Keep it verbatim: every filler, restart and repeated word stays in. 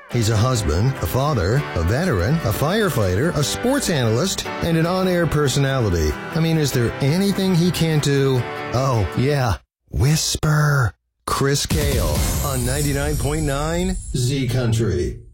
He's a husband, a father, a veteran, a firefighter, a sports analyst, and an on-air personality. I mean, is there anything he can't do? Oh, yeah. Whisper. Chris Kale on ninety-nine point nine Z Country.